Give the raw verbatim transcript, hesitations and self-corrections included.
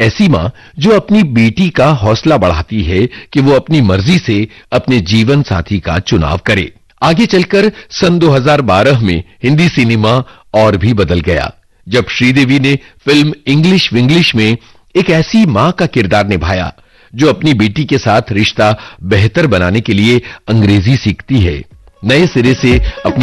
ऐसी मां जो अपनी बेटी का हौसला बढ़ाती है कि वो अपनी मर्जी से अपने जीवन साथी का चुनाव करे। आगे चलकर सन दो हज़ार बारह में हिंदी सिनेमा और भी बदल गया जब श्रीदेवी ने फिल्म इंग्लिश विंग्लिश में एक ऐसी मां का किरदार निभाया जो अपनी बेटी के साथ रिश्ता बेहतर बनाने के लिए अंग्रेजी सीखती है, नए सिरे से अपनी